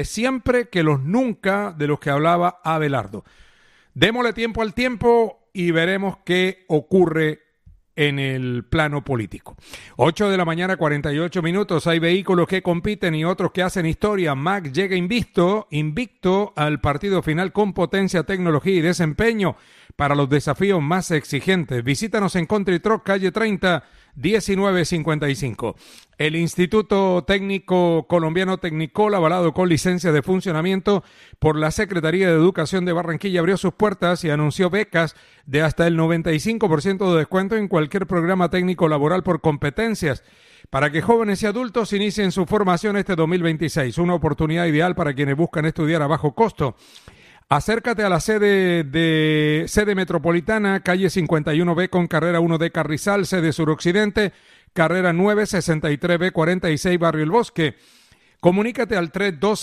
siempre que los nunca de los que hablaba Abelardo. Démosle tiempo al tiempo y veremos qué ocurre en el plano político. 8:48 a.m. Hay vehículos que compiten y otros que hacen historia. Mack llega invicto al partido final con potencia, tecnología y desempeño para los desafíos más exigentes. Visítanos en Country Truck, calle 30, 1955. El Instituto Técnico Colombiano Tecnicol, avalado con licencia de funcionamiento por la Secretaría de Educación de Barranquilla, abrió sus puertas y anunció becas de hasta el 95% de descuento en cualquier programa técnico laboral por competencias para que jóvenes y adultos inicien su formación este 2026. Una oportunidad ideal para quienes buscan estudiar a bajo costo. Acércate a la sede metropolitana, calle 51B con carrera 1 de Carrizal, sede suroccidente, carrera 963B46, Barrio El Bosque. Comunícate al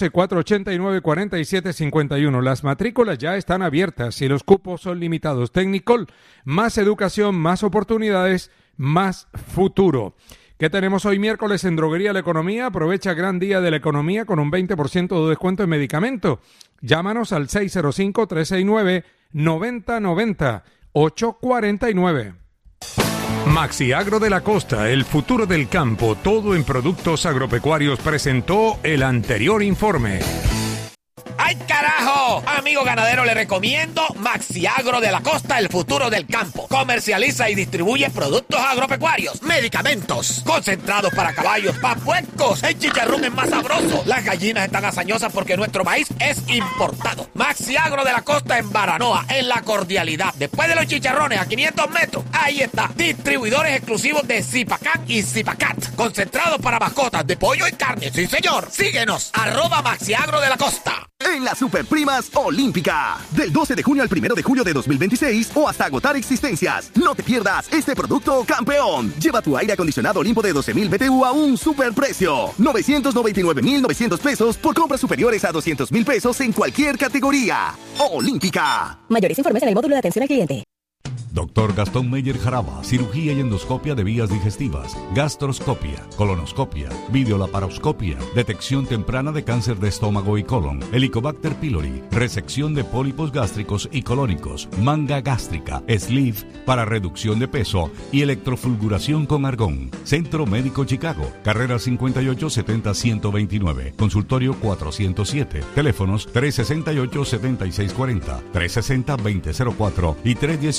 312-489-4751. Las matrículas ya están abiertas y los cupos son limitados. Tecnicol, más educación, más oportunidades, más futuro. ¿Qué tenemos hoy miércoles en Droguería La Economía? Aprovecha gran día de la economía con un 20% de descuento en medicamento. Llámanos al 605-369-9090, 849. Maxiagro de la Costa, el futuro del campo, todo en productos agropecuarios, presentó el anterior informe. ¡Ay, carajo! Amigo ganadero, le recomiendo Maxiagro de la Costa, el futuro del campo. Comercializa y distribuye productos agropecuarios, medicamentos, concentrados para caballos, para puercos. El chicharrón es más sabroso. Las gallinas están hazañosas porque nuestro maíz es importado. Maxiagro de la Costa en Baranoa, en La Cordialidad. Después de los chicharrones, a 500 metros, ahí está. Distribuidores exclusivos de Zipacán y Zipacat. Concentrados para mascotas de pollo y carne. ¡Sí, señor! Síguenos, @Maxiagro de la Costa. En las Superprimas Olímpica, del 12 de junio al 1 de julio de 2026 o hasta agotar existencias. No te pierdas este producto campeón. Lleva tu aire acondicionado Olimpo de 12,000 BTU a un superprecio. 999,900 pesos por compras superiores a 200,000 pesos en cualquier categoría. Olímpica. Mayores informes en el módulo de atención al cliente. Dr. Gastón Meyer Jaraba, cirugía y endoscopia de vías digestivas, gastroscopia, colonoscopia, videolaparoscopia, detección temprana de cáncer de estómago y colon, Helicobacter pylori, resección de pólipos gástricos y colónicos, manga gástrica, sleeve para reducción de peso y electrofulguración con argón. Centro Médico Chicago, carrera 5870-129, consultorio 407, teléfonos 368-7640, 360-2004 y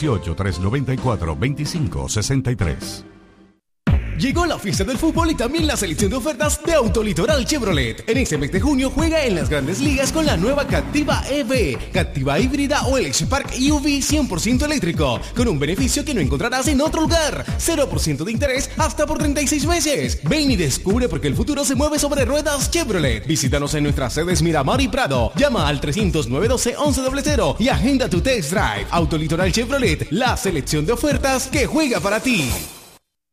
318-394-2563. Llegó la fiesta del fútbol y también la selección de ofertas de Autolitoral Chevrolet. En este mes de junio juega en las grandes ligas con la nueva Captiva EV, Captiva híbrida o el X-Park UV 100% eléctrico, con un beneficio que no encontrarás en otro lugar. 0% de interés hasta por 36 meses. Ven y descubre por qué el futuro se mueve sobre ruedas Chevrolet. Visítanos en nuestras sedes Miramar y Prado. Llama al 300-912-1100 y agenda tu test drive. Autolitoral Chevrolet, la selección de ofertas que juega para ti.